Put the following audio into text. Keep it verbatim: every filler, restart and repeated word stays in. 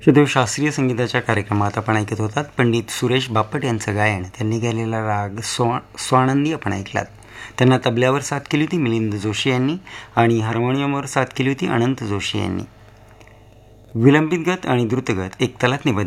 श्रोते, शास्त्रीय संगीताच्या कार्यक्रमात आपण ऐकत होतात पंडित सुरेश बापट यांचं गायन. त्यांनी गायलेला राग स्वा स्वानंदी आपण ऐकलात. त्यांना तबल्यावर साथ केली होती मिलिंद जोशी यांनी आणि हार्मोनियमवर साथ केली होती अनंत जोशी यांनी. विलंबित गत आणि द्रुतगत एक तालात निबद्ध